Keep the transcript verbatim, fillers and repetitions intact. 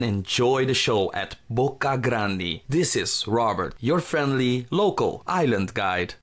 Enjoy the show at Boca Grande. This is Robert, your friendly local island guide.